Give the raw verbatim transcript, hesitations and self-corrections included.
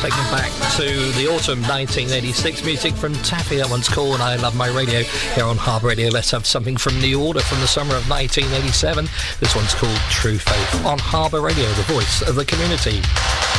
taking it back to the autumn nineteen eighty-six. Music from Taffy, that one's called I Love My Radio. Here on Harbour Radio, let's have something from New Order from the summer of nineteen eighty-seven. This one's called True Faith on Harbour Radio, the voice of the community.